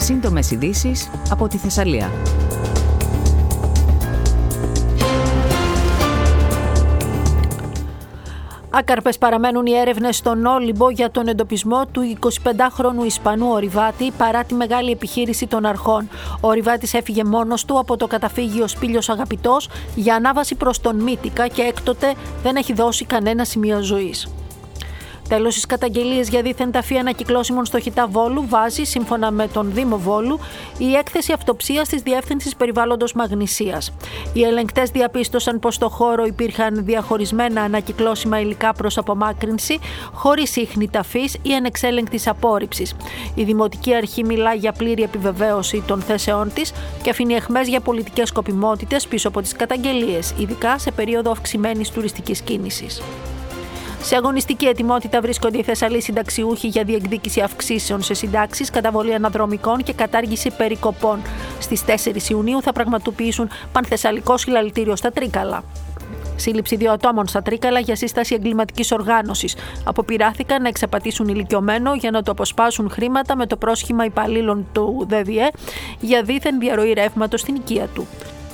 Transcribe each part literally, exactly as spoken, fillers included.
Σύντομες ειδήσεις από τη Θεσσαλία. Άκαρπες παραμένουν οι έρευνες στον Όλυμπο για τον εντοπισμό του εικοσιπεντάχρονου Ισπανού ορειβάτη παρά τη μεγάλη επιχείρηση των αρχών. Ο ορειβάτης έφυγε μόνος του από το καταφύγιο Σπήλιος Αγαπητός για ανάβαση προς τον Μύτικα και έκτοτε δεν έχει δώσει κανένα σημείο ζωής. Τέλος, στις καταγγελίες για δίθεν ταφή ανακυκλώσιμων στο Χιτά Βόλου βάζει, σύμφωνα με τον Δήμο Βόλου, η έκθεση αυτοψίας της Διεύθυνσης Περιβάλλοντος Μαγνησίας. Οι ελεγκτές διαπίστωσαν πως στο χώρο υπήρχαν διαχωρισμένα ανακυκλώσιμα υλικά προς απομάκρυνση, χωρίς ίχνη ταφής ή ανεξέλεγκτης απόρριψης. Η Δημοτική Αρχή μιλά για πλήρη επιβεβαίωση των θέσεών της και αφήνει αιχμές για πολιτικές σκοπιμότητες πίσω από τις καταγγελίες, ειδικά σε περίοδο αυξημένης τουριστικής κίνησης. Σε αγωνιστική ετοιμότητα βρίσκονται οι Θεσσαλοί συνταξιούχοι για διεκδίκηση αυξήσεων σε συντάξεις, καταβολή αναδρομικών και κατάργηση περικοπών. Στις τέσσερις Ιουνίου θα πραγματοποιήσουν πανθεσσαλικό συλλαλητήριο στα Τρίκαλα. Σύλληψη δύο ατόμων στα Τρίκαλα για σύσταση εγκληματικής οργάνωσης. Αποπειράθηκαν να εξαπατήσουν ηλικιωμένο για να του αποσπάσουν χρήματα με το πρόσχημα υπαλλήλων του ΔΔΕ για δίθεν διαρροή ρεύματος στην οικία του.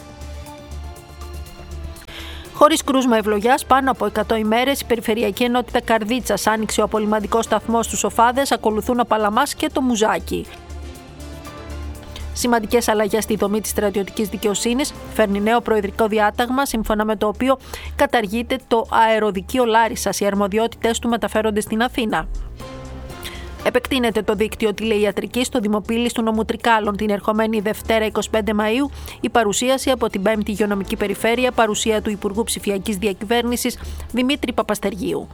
Χωρίς κρούσμα ευλογιάς, πάνω από εκατό ημέρες, η Περιφερειακή Ενότητα Καρδίτσας άνοιξε ο απολυμαντικός σταθμός στους Σοφάδες, ακολουθούν ο Παλαμάς και το Μουζάκι. Σημαντικές αλλαγές στη δομή της στρατιωτικής δικαιοσύνης φέρνει νέο προεδρικό διάταγμα, σύμφωνα με το οποίο καταργείται το αεροδικείο Λάρισσας. Οι αρμοδιότητες του μεταφέρονται στην Αθήνα. Επεκτείνεται το δίκτυο τηλεϊατρικής στο Δημοπύλης του νομού Τρικάλων την ερχομένη Δευτέρα εικοστή πέμπτη Μαΐου, η παρουσίαση από την πέμπτη Υγειονομική Περιφέρεια, παρουσία του Υπουργού Ψηφιακής Διακυβέρνησης Δημήτρη Παπαστεργίου.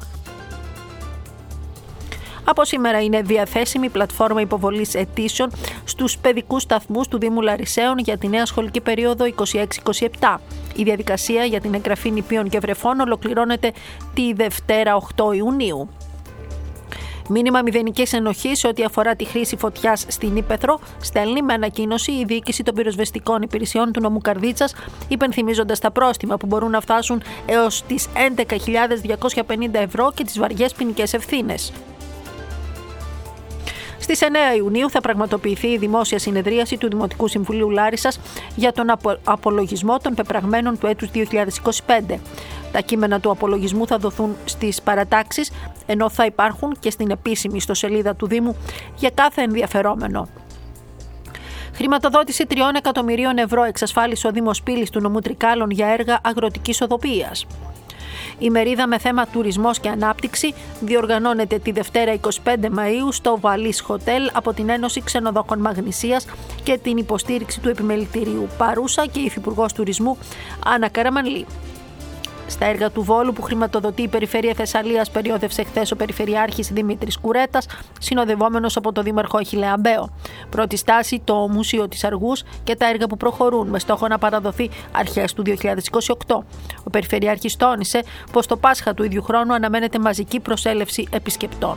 Από σήμερα είναι διαθέσιμη η πλατφόρμα υποβολής αιτήσεων στους παιδικούς σταθμούς του Δήμου Λαρισαίων για τη νέα σχολική περίοδο είκοσι έξι είκοσι επτά. Η διαδικασία για την εγγραφή νηπίων και βρεφών ολοκληρώνεται τη Δευτέρα οκτώ Ιουνίου. Μήνυμα μηδενικής ενοχής σε ό,τι αφορά τη χρήση φωτιάς στην Ύπαιθρο στέλνει με ανακοίνωση η διοίκηση των πυροσβεστικών υπηρεσιών του νομού Καρδίτσας, υπενθυμίζοντας τα πρόστιμα που μπορούν να φτάσουν έως τις έντεκα χιλιάδες διακόσια πενήντα ευρώ και τις βαριές ποινικές ευθύνες. Στις εννέα Ιουνίου θα πραγματοποιηθεί η δημόσια συνεδρίαση του Δημοτικού Συμβουλίου Λάρισσας για τον απο- απολογισμό των πεπραγμένων του έτους δύο χιλιάδες είκοσι πέντε. Τα κείμενα του απολογισμού θα δοθούν στις παρατάξεις, ενώ θα υπάρχουν και στην επίσημη ιστοσελίδα του Δήμου για κάθε ενδιαφερόμενο. Χρηματοδότηση τριών εκατομμυρίων ευρώ εξασφάλισε ο Δήμος Πύλης του νομού Τρικάλων για έργα αγροτικής οδοποιίας. Η μερίδα με θέμα τουρισμός και ανάπτυξη διοργανώνεται τη Δευτέρα εικοστή πέμπτη Μαΐου στο Βαλής Χοτέλ από την Ένωση Ξενοδόχων Μαγνησίας και την υποστήριξη του Επιμελητηρίου. Παρούσα και η Υφυπουργός Τουρισμού Άννα Καραμανλή. Στα έργα του Βόλου που χρηματοδοτεί η Περιφέρεια Θεσσαλίας περιόδευσε χθες ο Περιφερειάρχης Δημήτρης Κουρέτας, συνοδευόμενος από τον Δήμαρχο Αχιλλέα Μπέο. Πρώτη στάση το Μουσείο της Αργούς και τα έργα που προχωρούν με στόχο να παραδοθεί αρχές του δύο χιλιάδες είκοσι οκτώ. Ο Περιφερειάρχης τόνισε πως το Πάσχα του ίδιου χρόνου αναμένεται μαζική προσέλευση επισκεπτών.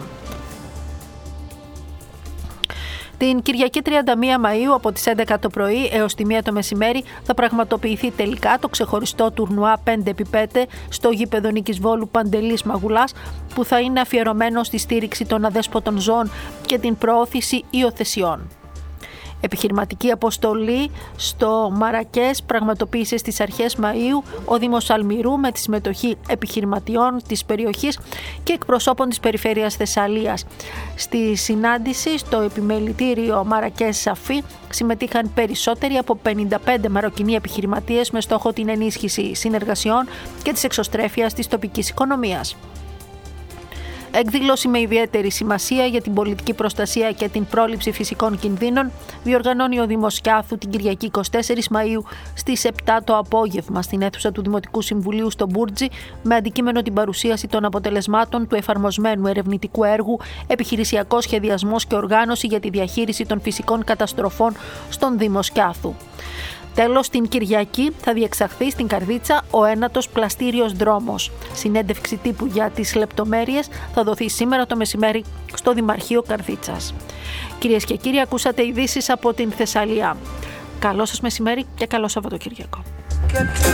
Την Κυριακή τριάντα μία Μαΐου από τις έντεκα το πρωί έως τη μία το μεσημέρι θα πραγματοποιηθεί τελικά το ξεχωριστό τουρνουά πέντε επί πέντε στο γήπεδο Νίκης Βόλου Παντελής Μαγουλάς, που θα είναι αφιερωμένο στη στήριξη των αδέσποτων ζώων και την προώθηση υιοθεσιών. Επιχειρηματική αποστολή στο Μαρακές πραγματοποίησε στις αρχές Μαΐου ο Δήμος Αλμυρού με τη συμμετοχή επιχειρηματιών της περιοχής και εκπροσώπων της Περιφέρειας Θεσσαλίας. Στη συνάντηση στο επιμελητήριο Μαρακές Σαφή συμμετείχαν περισσότεροι από πενήντα πέντε μαροκινοί επιχειρηματίες με στόχο την ενίσχυση συνεργασιών και της εξωστρέφειας της τοπικής οικονομίας. Εκδήλωση με ιδιαίτερη σημασία για την πολιτική προστασία και την πρόληψη φυσικών κινδύνων διοργανώνει ο Δήμος Σκιάθου την Κυριακή εικοστή τέταρτη Μαΐου στις επτά το απόγευμα στην αίθουσα του Δημοτικού Συμβουλίου στο Μπούρτζι, με αντικείμενο την παρουσίαση των αποτελεσμάτων του εφαρμοσμένου ερευνητικού έργου «Επιχειρησιακός σχεδιασμός και οργάνωση για τη διαχείριση των φυσικών καταστροφών» στον Δήμο Σκιάθου. Τέλος, την Κυριακή θα διεξαχθεί στην Καρδίτσα ο ένατος πλαστήριος δρόμος. Συνέντευξη τύπου για τις λεπτομέρειες θα δοθεί σήμερα το μεσημέρι στο Δημαρχείο Καρδίτσας. Κυρίες και κύριοι, ακούσατε ειδήσεις από την Θεσσαλία. Καλό σας μεσημέρι και καλό Σαββατοκύριακο.